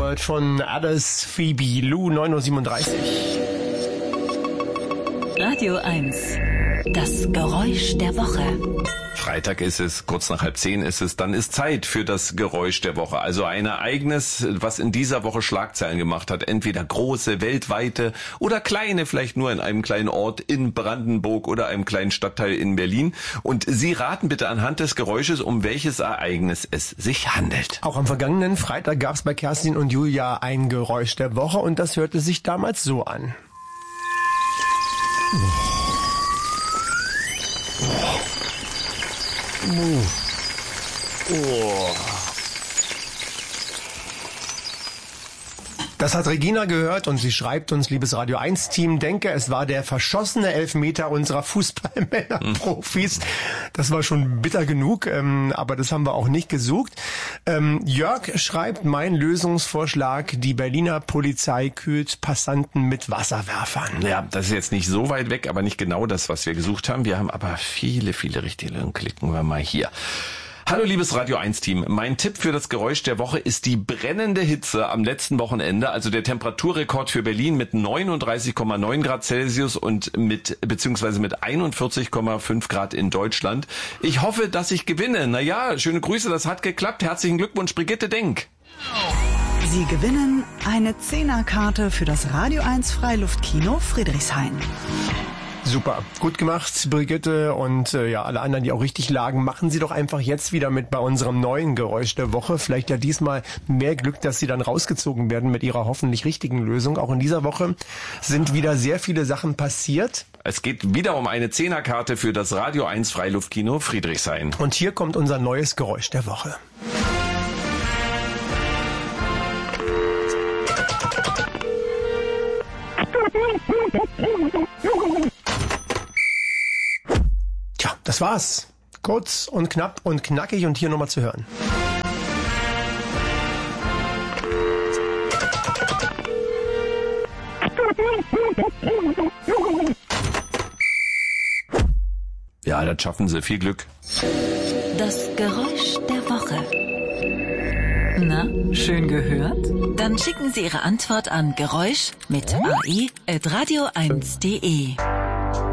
World von Alice Phoebe Lou, 9:37 Uhr. Radio 1, das Geräusch der Woche. Freitag ist es, kurz nach 9:30 ist es, dann ist Zeit für das Geräusch der Woche. Also ein Ereignis, was in dieser Woche Schlagzeilen gemacht hat. Entweder große, weltweite oder kleine, vielleicht nur in einem kleinen Ort in Brandenburg oder einem kleinen Stadtteil in Berlin. Und Sie raten bitte anhand des Geräusches, um welches Ereignis es sich handelt. Auch am vergangenen Freitag gab es bei Kerstin und Julia ein Geräusch der Woche und das hörte sich damals so an. Das hat Regina gehört und sie schreibt uns, liebes Radio 1 Team, denke, es war der verschossene Elfmeter unserer Fußballmännerprofis. Das war schon bitter genug, aber das haben wir auch nicht gesucht. Jörg schreibt, mein Lösungsvorschlag, die Berliner Polizei kühlt Passanten mit Wasserwerfern. Ja, das ist jetzt nicht so weit weg, aber nicht genau das, was wir gesucht haben. Wir haben aber viele, viele richtige. Klicken wir mal hier. Hallo liebes Radio 1 Team, mein Tipp für das Geräusch der Woche ist die brennende Hitze am letzten Wochenende, also der Temperaturrekord für Berlin mit 39,9 Grad Celsius und beziehungsweise mit 41,5 Grad in Deutschland. Ich hoffe, dass ich gewinne. Naja, schöne Grüße, das hat geklappt. Herzlichen Glückwunsch, Brigitte Denk. Sie gewinnen eine 10er-Karte für das Radio 1 Freiluftkino Friedrichshain. Super, gut gemacht, Brigitte und alle anderen, die auch richtig lagen. Machen Sie doch einfach jetzt wieder mit bei unserem neuen Geräusch der Woche. Vielleicht ja diesmal mehr Glück, dass Sie dann rausgezogen werden mit Ihrer hoffentlich richtigen Lösung. Auch in dieser Woche sind wieder sehr viele Sachen passiert. Es geht wieder um eine 10er-Karte für das Radio 1 Freiluftkino Friedrichshain. Und hier kommt unser neues Geräusch der Woche. Tja, das war's. Kurz und knapp und knackig und hier nochmal zu hören. Ja, das schaffen Sie. Viel Glück. Das Geräusch der Woche. Na, schön gehört? Dann schicken Sie Ihre Antwort an Geräusch mit ai@radio1.de.